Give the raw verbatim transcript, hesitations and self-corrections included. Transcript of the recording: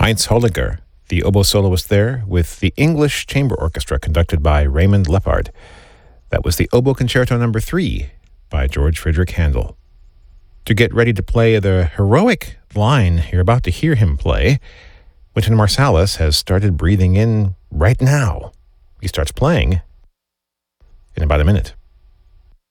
Heinz Holliger, the oboe soloist there, with the English Chamber Orchestra conducted by Raymond Leppard. That was the Oboe Concerto Number Three by George Friedrich Handel. To get ready to play the heroic line you're about to hear him play, Wynton Marsalis has started breathing in right now. He starts playing in about a minute.